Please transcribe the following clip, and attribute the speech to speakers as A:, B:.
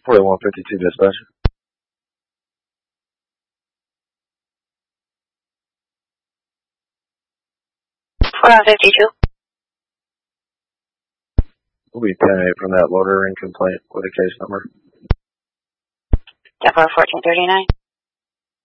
A: 4152 dispatcher.
B: 4152.
A: We'll be 10-8 from that loader and complaint with a case number.
B: Depo 1439.